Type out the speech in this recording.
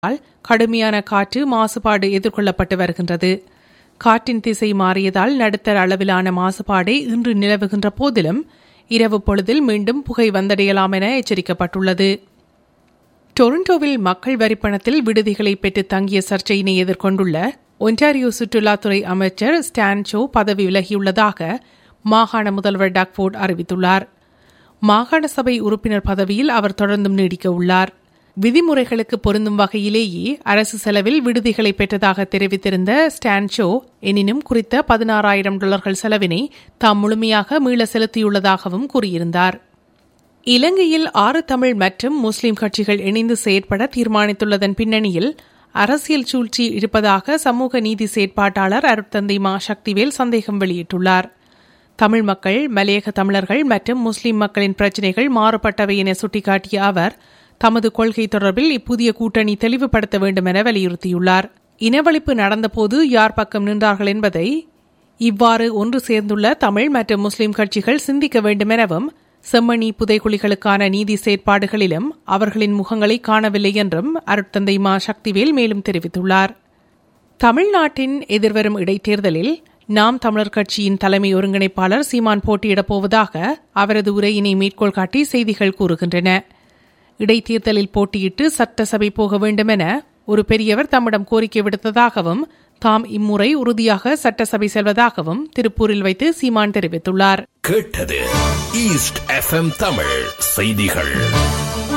கடுமையான காற்று மாசுபாடு எதிர்கொள்ளப்பட்டு வருகின்றது. காற்றின் திசை மாறியதால் நடுத்தர அளவிலான மாசுபாடே இன்று நிலவுகின்ற போதிலும் இரவு பொழுதில் மீண்டும் புகை வந்தடையலாம் என எச்சரிக்கப்பட்டுள்ளது. டொரண்டோவில் மக்கள் வரிப்பணத்தில் விடுதிகளை பெற்று தங்கிய சர்ச்சையினை எதிர்கொண்டுள்ள ஒன்டாரியோ சுற்றுலாத்துறை அமைச்சர் ஸ்டான் சோ பதவி விலகியுள்ளதாக மாகாண முதல்வர் டக்ஃபோர்ட் அறிவித்துள்ளார். மாகாண சபை உறுப்பினர் பதவியில் அவர் தொடர்ந்தும் நீடிக்க உள்ளார். விதிமுறைகளுக்கு பொருந்தும் வகையிலேயே அரசு செலவில் விடுதிகளை பெற்றதாக தெரிவித்திருந்த ஸ்டான் சோ எனினும் குறித்த $16,000 செலவினை தாம் முழுமையாக மீள செலுத்தியுள்ளதாகவும் கூறியிருந்தார். இலங்கையில் 6 தமிழ் மற்றும் முஸ்லிம் கட்சிகள் இணைந்து செயற்பட தீர்மானித்துள்ளதன் பின்னணியில் அரசியல் சூழ்ச்சி இருப்பதாக சமூக நீதி செயற்பாட்டாளர் அருட்தந்தை மா சக்திவேல் சந்தேகம் வெளியிட்டுள்ளார். தமிழ் மக்கள், மலையக தமிழர்கள் மற்றும் முஸ்லிம் மக்களின் பிரச்சினைகள் மாறுபட்டவை என சுட்டிக்காட்டிய அவர் தமது கொள்கை தொடர்பில் இப்புதிய கூட்டணி தெளிவுபடுத்த வேண்டும் என வலியுறுத்தியுள்ளார். இனவழிப்பு நடந்தபோது யார் பக்கம் நின்றார்கள் என்பதை இவ்வாறு ஒன்று சேர்ந்துள்ள தமிழ் மற்றும் முஸ்லிம் கட்சிகள் சிந்திக்க வேண்டும் எனவும் செம்மணி புதைக்குழிகளுக்கான நீதி செயற்பாடுகளிலும் அவர்களின் முகங்களை காணவில்லை என்றும் அருட்தந்தை மா சக்திவேல் மேலும் தெரிவித்துள்ளார். தமிழ்நாட்டின் எதிர்வரும் இடைத்தேர்தலில் நாம் தமிழர் கட்சியின் தலைமை ஒருங்கிணைப்பாளர் சீமான் போட்டியிடப் போவதாக அவரது உரையினை மேற்கோள் காட்டி செய்திகள் கூறுகின்றன. இடைத்தேர்தலில் போட்டியிட்டு சட்டசபை போக வேண்டும் என ஒரு பெரியவர் தம்மிடம் கோரிக்கை விடுத்ததாகவும் தாம் இம்முறை உறுதியாக சட்டசபை செல்வதாகவும் திருப்பூரில் வைத்து சீமான் தெரிவித்துள்ளார். கேட்டது ஈஸ்ட் FM தமிழ் செய்திகள்.